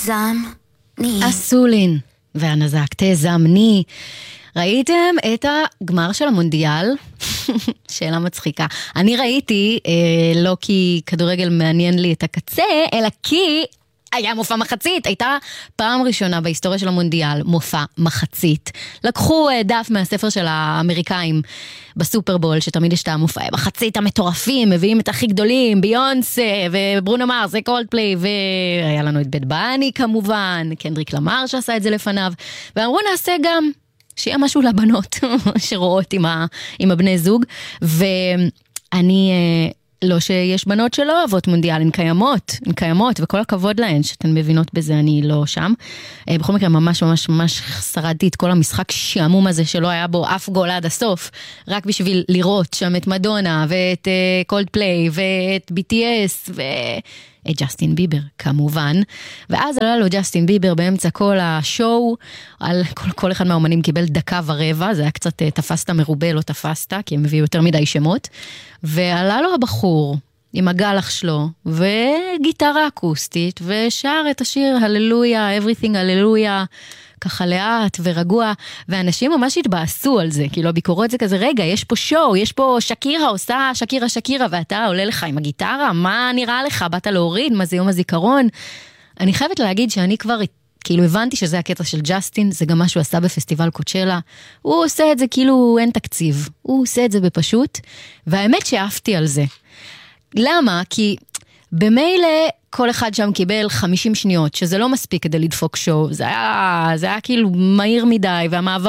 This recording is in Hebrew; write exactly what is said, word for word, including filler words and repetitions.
תזמני. אסולין והנזק, תזמני. ראיתם את הגמר של המונדיאל? שאלה מצחיקה. אני ראיתי, אה, לא כי כדורגל מעניין לי את הקצה, אלא כי היה מופע מחצית. הייתה פעם ראשונה בהיסטוריה של המונדיאל, מופע מחצית. לקחו אה, דף מהספר של האמריקאים בסופרבול, שתמיד יש את המופעי מחצית המטורפים, מביאים את הכי גדולים, ביונסה וברונו מרס, זה קולדפליי, והיה לנו את בית בני כמובן, קנדריק למר שעשה את זה לפניו, ואמרו נעשה גם שיהיה משהו לבנות שרואות עם, ה, עם הבני זוג, ואני, לא שיש בנות שלא אוהבות מונדיאל, הן קיימות, הן קיימות, וכל הכבוד להן, שאתן מבינות בזה, אני לא שם. בכל מקרה, ממש ממש ממש שרדתי את כל המשחק שעמום הזה, שלא היה בו אף גול עד הסוף, רק בשביל לראות שם את מדונה, ואת קולדפליי, ואת בי טי אס, ו... את ג'סטין ביבר, כמובן. ואז עלה לו ג'סטין ביבר באמצע כל השואו, על כל, כל אחד מהאומנים קיבל דקה ורבע, זה היה קצת תפסת מרובה, לא תפסת, כי הם הביאו יותר מדי שמות, ועלה לו הבחור עם הגלח שלו, וגיטרה אקוסטית, ושר את השיר הללויה, everything הללויה, ככה לאט ורגוע, ואנשים ממש התבאסו על זה, כאילו הביקורות זה כזה, רגע, יש פה שואו, יש פה שקירה, עושה שקירה שקירה, ואתה עולה לך עם הגיטרה, מה נראה לך? באת להוריד, מה זה יום הזיכרון? אני חייבת להגיד שאני כבר, כאילו הבנתי שזה הקטע של ג'סטין, זה גם מה שהוא עשה בפסטיבל קוצ'לה, הוא עושה את זה כאילו אין תקציב, הוא עושה את זה בפשוט, והאמת שאהבתי על זה. למה? כי במילא כל אחד שם קיבל חמישים שניות, שזה לא מספיק כדי לדפוק שואו, זה היה, זה היה כאילו מהיר מדי, והמעבר